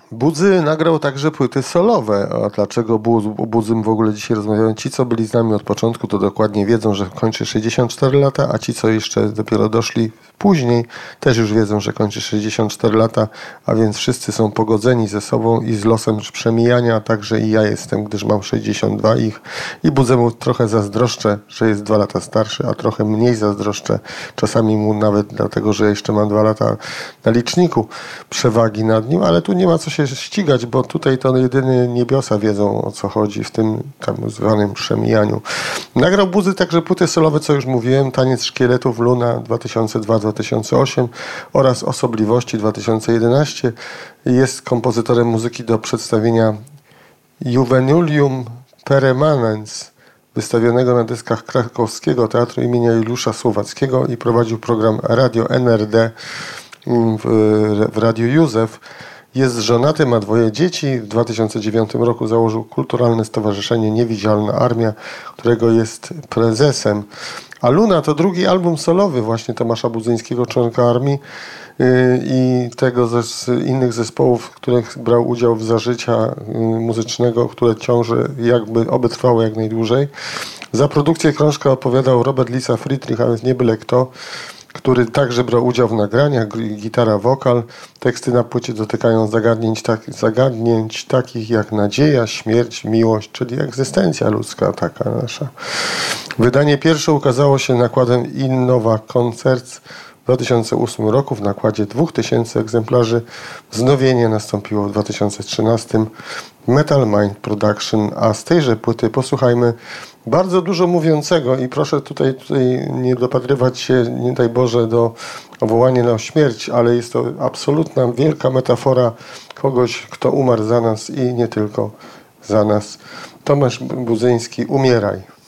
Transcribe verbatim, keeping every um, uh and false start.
Budzy nagrał także płyty solowe. A dlaczego o Budzym w ogóle dzisiaj rozmawiają? Ci, co byli z nami od początku, to dokładnie wiedzą, że kończy sześćdziesiąt cztery lata, a ci, co jeszcze dopiero doszli później, też już wiedzą, że kończy sześćdziesiąt cztery lata, a więc wszyscy są pogodzeni ze sobą i z losem przemijania, także i ja jestem, gdyż mam sześćdziesiąt dwa ich i Budzemu trochę zazdroszczę, że jest dwa lata starszy, a trochę mniej zazdroszczę czasami mu nawet dlatego, że jeszcze mam dwa lata na liczniku przewagi nad nim, ale tu nie ma co się ścigać, bo tutaj to jedynie niebiosa wiedzą, o co chodzi w tym tam zwanym przemijaniu. Nagrał Budzy także płyty solowe, co już mówiłem, Taniec Szkieletów, Luna dwa tysiące dwa do dwa tysiące osiem oraz Osobliwości dwa tysiące jedenaście. Jest kompozytorem muzyki do przedstawienia Juvenulium Permanens, wystawionego na dyskach krakowskiego Teatru imienia Juliusza Słowackiego i prowadził program Radio N R D w, w Radiu Józef. Jest żonaty, ma dwoje dzieci. W dwa tysiące dziewiątym roku założył Kulturalne Stowarzyszenie Niewidzialna Armia, którego jest prezesem. A Luna to drugi album solowy właśnie Tomasza Budzyńskiego, członka Armii yy, i tego z innych zespołów, w których brał udział w za życia yy, muzycznego, które ciąży jakby oby trwało jak najdłużej. Za produkcję krążka odpowiadał Robert Lisa Friedrich, a więc nie byle kto, który także brał udział w nagraniach, gitara, wokal. Teksty na płycie dotykają zagadnień, tak, zagadnięć takich jak nadzieja, śmierć, miłość, czyli egzystencja ludzka taka nasza. Wydanie pierwsze ukazało się nakładem Innova Concerts w dwa tysiące ósmym roku w nakładzie dwóch tysięcy egzemplarzy. Wznowienie nastąpiło w dwa tysiące trzynastym. Metal Mind Production, a z tejże płyty posłuchajmy bardzo dużo mówiącego i proszę tutaj, tutaj nie dopatrywać się, nie daj Boże, do wołania na śmierć, ale jest to absolutna, wielka metafora kogoś, kto umarł za nas i nie tylko za nas. Tomasz Budzyński, Umieraj.